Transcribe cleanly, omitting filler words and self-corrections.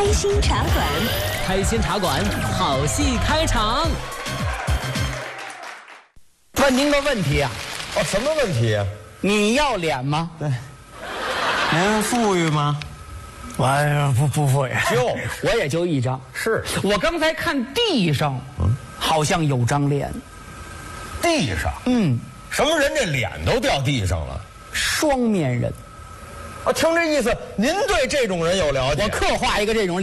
心茶馆， 开心茶馆，好戏开场。 问您个问题啊， 什么问题啊？ 你要脸吗？ 对，您富裕吗？ 我不富裕， 就我也就一张。 是我刚才看地上，好像有张脸。 地上，什么人这脸都掉地上了？ 双面人。 听这意思，您对这种人有了解？ 我刻画一个这种脸。